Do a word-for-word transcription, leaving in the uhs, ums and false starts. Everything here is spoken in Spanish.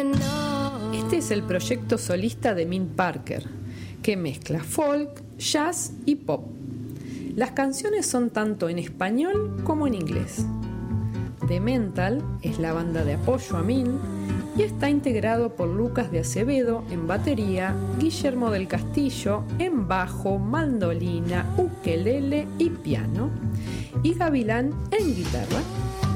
Este es el proyecto solista de Mint Parker, que mezcla folk, jazz y pop. Las canciones son tanto en español como en inglés. The Mental es la banda de apoyo a Mint y está integrado por Lucas de Acevedo en batería, Guillermo del Castillo en bajo, mandolina, ukelele y piano, y Gavilán en guitarra.